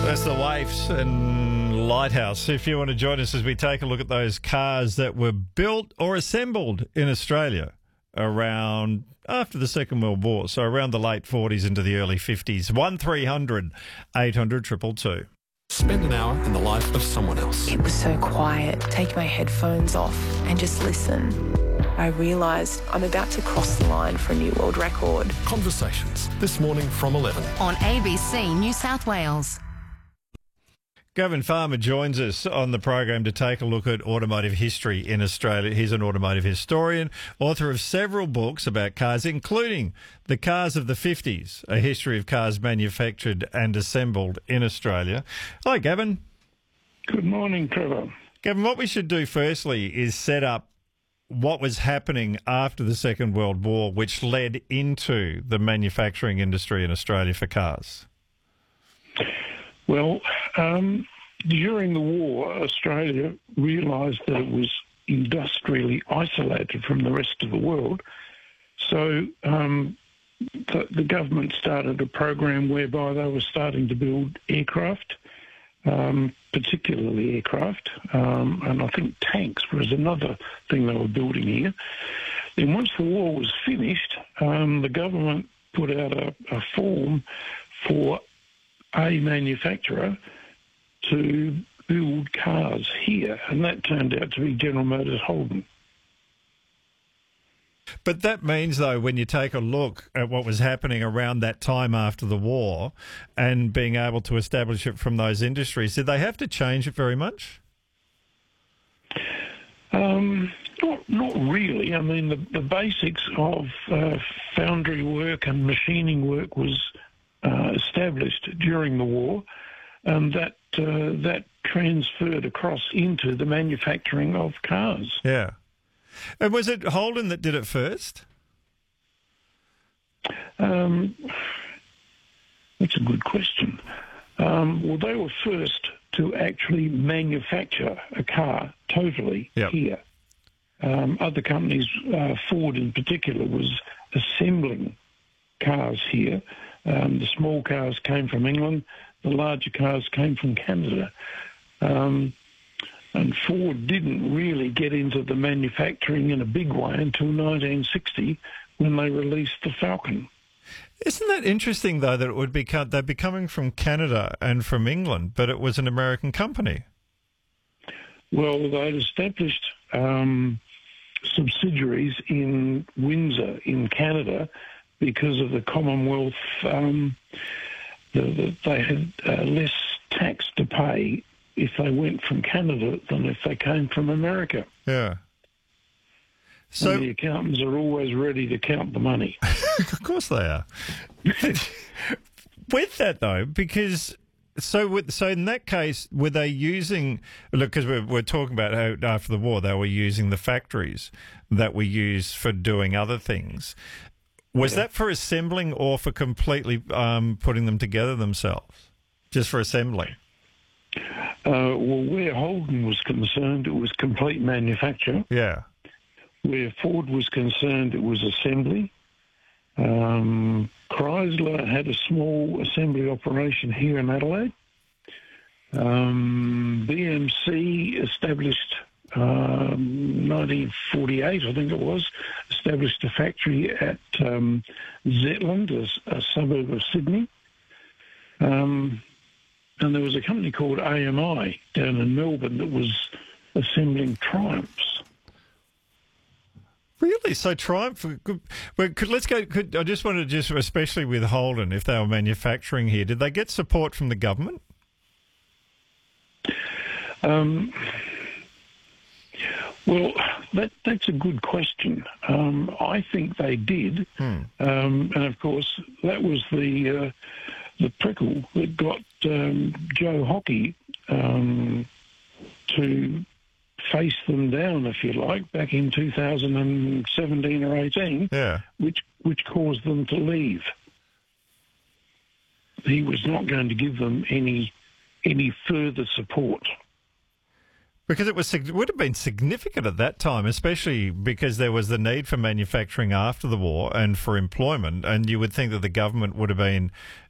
That's the Waifs and Lighthouse. If you want to join us as we take a look at those cars that were built or assembled in Australia around after the Second World War, so around the late 40s into the early 50s. 1300 800 222. Spend an hour in the life of someone else. It was so quiet. Take my headphones off and just listen. I realised I'm about to cross the line for a new world record. Conversations, this morning from 11. On ABC New South Wales. Gavin Farmer joins us on the program to take a look at automotive history in Australia. He's an automotive historian, author of several books about cars, including The Cars of the 50s, a history of cars manufactured and assembled in Australia. Hi, Gavin. Good morning, Trevor. Gavin, what we should do firstly is set up what was happening after the Second World War, which led into the manufacturing industry in Australia for cars. Well, during the war, Australia realised that it was industrially isolated from the rest of the world. So the government started a program whereby they were starting to build aircraft, particularly aircraft, and I think tanks was another thing they were building here. Then once the war was finished, the government put out a form for a manufacturer to build cars here, and that turned out to be General Motors Holden. But that means, though, when you take a look at what was happening around that time after the war and being able to establish it from those industries, did they have to change it very much? Not really. I mean, the basics of foundry work and machining work was established during the war, and that transferred across into the manufacturing of cars. Yeah. And was it Holden that did it first? That's a good question. Well, they were first to actually manufacture a car totally here. Other companies, Ford in particular, was assembling cars here. The small cars came from England, the larger cars came from Canada. And Ford didn't really get into the manufacturing in a big way until 1960 when they released the Falcon. Isn't that interesting, though, that it would be they'd be coming from Canada and from England, but it was an American company? Well, they'd established subsidiaries in Windsor in Canada because of the Commonwealth. They had less tax to pay if they went from Canada than if they came from America. Yeah. So and the accountants are always ready to count the money. Of course they are. With that, though, because so in that case, were they using? Look, because we're talking about how after the war they were using the factories that we use for doing other things. Was that for assembling or for completely putting them together themselves? Just for assembling? Well, where Holden was concerned, it was complete manufacture. Yeah. Where Ford was concerned, it was assembly. Chrysler had a small assembly operation here in Adelaide. BMC established 1948, I think it was, established a factory at Zetland, a suburb of Sydney. And there was a company called AMI down in Melbourne that was assembling Triumphs. Really? So Triumph? Let's go. I just wanted to especially with Holden, if they were manufacturing here, did they get support from the government? Well, that's a good question. I think they did, and of course that was the prickle that got Joe Hockey to face them down, if you like, back in 2017 or 18, which caused them to leave. He was not going to give them any further support. Because it would have been significant at that time, especially because there was the need for manufacturing after the war and for employment, and you would think that the government would have been